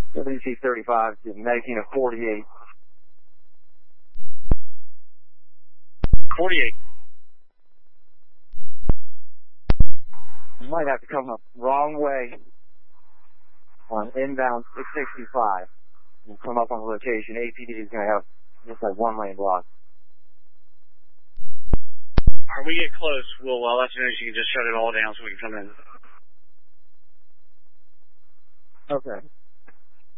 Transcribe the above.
WC-35 to making a 48. 48. You might have to come up wrong way on inbound 665. You come up on the location. APD is going to have just like one lane block. Alright, we get close. We'll let you know so you can just shut it all down so we can come in. Okay.